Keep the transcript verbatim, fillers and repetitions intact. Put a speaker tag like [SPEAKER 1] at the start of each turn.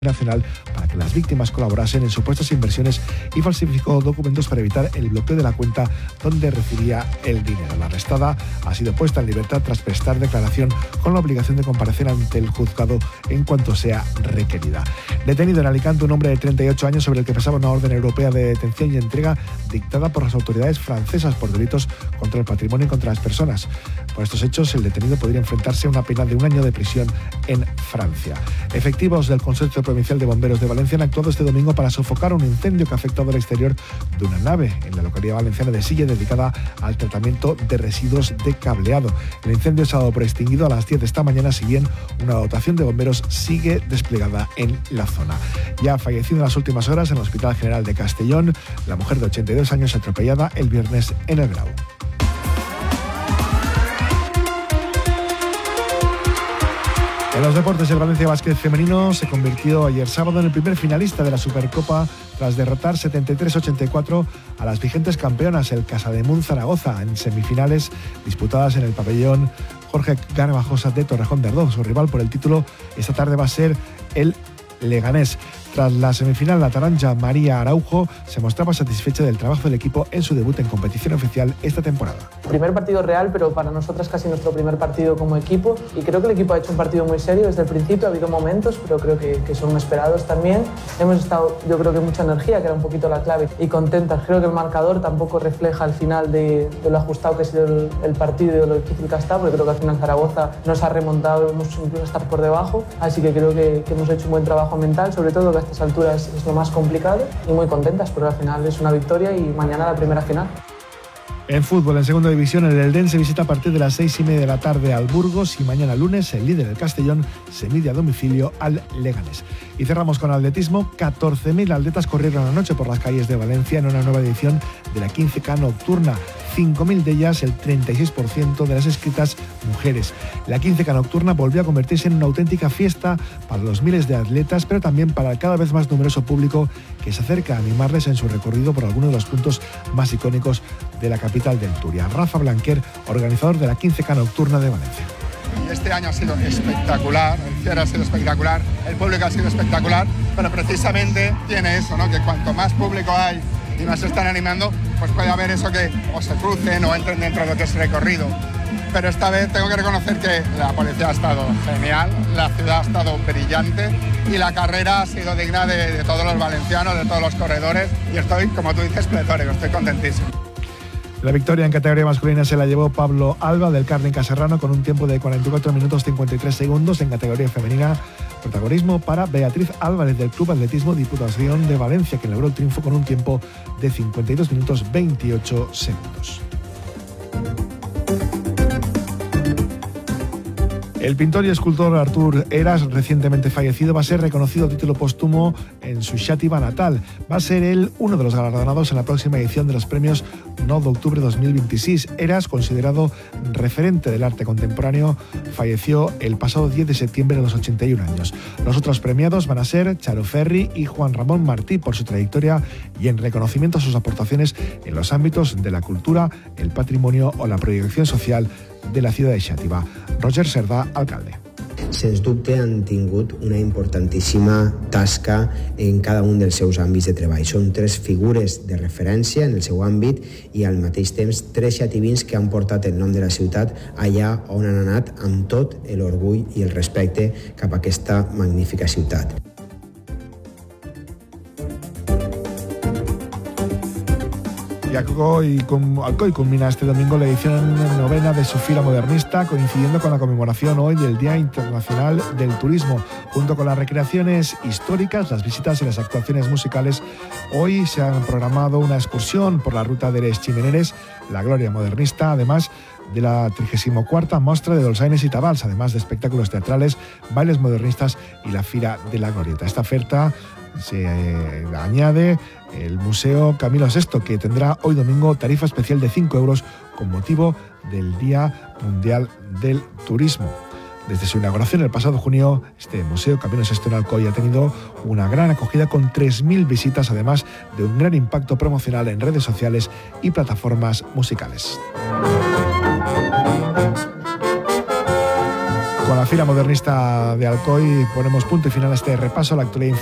[SPEAKER 1] Nacional para que las víctimas colaborasen en supuestas inversiones y falsificó documentos para evitar el bloqueo de la cuenta donde recibía el dinero. La arrestada ha sido puesta en libertad tras prestar declaración con la obligación de comparecer ante el juzgado en cuanto sea requerida. Detenido en Alicante un hombre de treinta y ocho años sobre el que pesaba una orden europea de detención y entrega dictada por las autoridades francesas por delitos contra el patrimonio y contra las personas. Por estos hechos, el detenido podría enfrentarse a una pena de un año de prisión en Francia. Efectivos del Consorcio Provincial de Bomberos de Valencia han actuado este domingo para sofocar un incendio que ha afectado al exterior de una nave en la localidad valenciana de Silla dedicada al tratamiento de residuos de cableado. El incendio se ha dado por extinguido a las diez de esta mañana, si bien una dotación de bomberos sigue desplegada en la zona. Ya ha fallecido en las últimas horas en el Hospital General de Castellón la mujer de ochenta y dos años atropellada el viernes en el Grau. En los deportes, el Valencia Básquet femenino se convirtió ayer sábado en el primer finalista de la Supercopa tras derrotar setenta y tres a ochenta y cuatro a las vigentes campeonas, el Casademón Zaragoza, en semifinales disputadas en el pabellón Jorge Garbajosa de Torrejón de Ardoz. Su rival por el título esta tarde va a ser el Leganés. Tras la semifinal, la taranja María Araujo se mostraba satisfecha del trabajo del equipo en su debut en competición oficial esta temporada.
[SPEAKER 2] Primer partido real, pero para nosotras casi nuestro primer partido como equipo, y creo que el equipo ha hecho un partido muy serio desde el principio. Ha habido momentos, pero creo que, que son esperados también. Hemos estado, yo creo que mucha energía, que era un poquito la clave, y contentas. Creo que el marcador tampoco refleja al final de, de lo ajustado que ha sido el, el partido y de lo difícil que ha estado, porque creo que al final Zaragoza nos ha remontado, hemos incluso estar por debajo, así que creo que, que hemos hecho un buen trabajo mental, sobre todo que a estas alturas es lo más complicado, y muy contentas porque al final es una victoria y mañana la primera final.
[SPEAKER 1] En fútbol, en segunda división, el Eldense visita a partir de las seis y media de la tarde al Burgos y mañana lunes el líder del Castellón se mide a domicilio al Leganés. Y cerramos con atletismo. catorce mil atletas corrieron anoche por las calles de Valencia en una nueva edición de la quince K nocturna. cinco mil de ellas, el treinta y seis por ciento de las inscritas, mujeres. La quince K nocturna volvió a convertirse en una auténtica fiesta para los miles de atletas, pero también para el cada vez más numeroso público que se acerca a animarles en su recorrido por algunos de los puntos más icónicos de la capital del Turia. Rafa Blanquer, organizador de la quince K nocturna de Valencia.
[SPEAKER 3] Este año ha sido espectacular, el cierre ha sido espectacular, el público ha sido espectacular, pero precisamente tiene eso, ¿no? Que cuanto más público hay y más se están animando, pues puede haber eso que o se crucen o entren dentro de lo que es recorrido. Pero esta vez tengo que reconocer que la policía ha estado genial, la ciudad ha estado brillante y la carrera ha sido digna de, de todos los valencianos, de todos los corredores, y estoy, como tú dices, pletórico, estoy contentísimo.
[SPEAKER 1] La victoria en categoría masculina se la llevó Pablo Alba del Carmen Caserrano con un tiempo de cuarenta y cuatro minutos cincuenta y tres segundos. En categoría femenina, protagonismo para Beatriz Álvarez del Club Atletismo Diputación de Valencia, que logró el triunfo con un tiempo de cincuenta y dos minutos veintiocho segundos. El pintor y escultor Artur Heras, recientemente fallecido, va a ser reconocido a título póstumo en su Xàtiva natal. Va a ser él uno de los galardonados en la próxima edición de los premios nou d'octubre dos mil veintiséis. Heras, considerado referente del arte contemporáneo, falleció el pasado diez de septiembre de los ochenta y un años. Los otros premiados van a ser Charo Ferri y Juan Ramón Martí por su trayectoria y en reconocimiento a sus aportaciones en los ámbitos de la cultura, el patrimonio o la proyección social de la ciudad de Xàtiva. Roger Cerdà, alcalde.
[SPEAKER 4] Sens dubte han tingut una importantíssima tasca en cada un dels seus àmbits de treball. Són tres figures de referència en el seu àmbit i al mateix temps tres xativins que han portat el nom de la ciutat allà on han anat amb tot l'orgull i el respecte cap a aquesta magnífica ciutat.
[SPEAKER 1] Y Alcoy, Alcoy culmina este domingo la edición novena de su Fira Modernista, coincidiendo con la conmemoración hoy del Día Internacional del Turismo. Junto con las recreaciones históricas, las visitas y las actuaciones musicales, hoy se han programado una excursión por la ruta de Les Chimeneres, la Gloria Modernista, además de la trigésima cuarta Mostra de Dolçaines y Tabals, además de espectáculos teatrales, bailes modernistas y la Fira de la Glorieta. Esta oferta se eh, añade el Museo Camilo sexto, que tendrá hoy domingo tarifa especial de cinco euros con motivo del Día Mundial del Turismo. Desde su inauguración el pasado junio, este Museo Camilo sexto en Alcoy ha tenido una gran acogida con tres mil visitas, además de un gran impacto promocional en redes sociales y plataformas musicales. con la Fira Modernista de Alcoy ponemos punto y final a este repaso a la actualidad